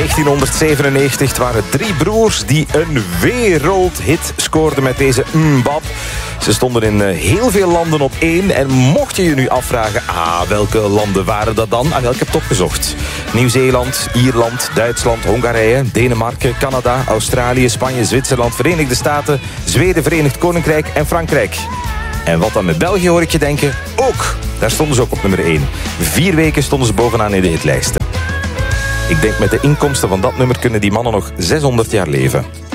1997 het waren 3 broers die een wereldhit scoorden met deze Mbap. Ze stonden in heel veel landen op 1. En mocht je je nu afvragen, welke landen waren dat dan? Ik heb het opgezocht. Nieuw-Zeeland, Ierland, Duitsland, Hongarije, Denemarken, Canada, Australië, Spanje, Zwitserland, Verenigde Staten, Zweden, Verenigd Koninkrijk en Frankrijk. En wat dan met België hoor ik je denken? Ook! Daar stonden ze ook op nummer 1. 4 weken stonden ze bovenaan in de hitlijsten. Ik denk met de inkomsten van dat nummer kunnen die mannen nog 600 jaar leven.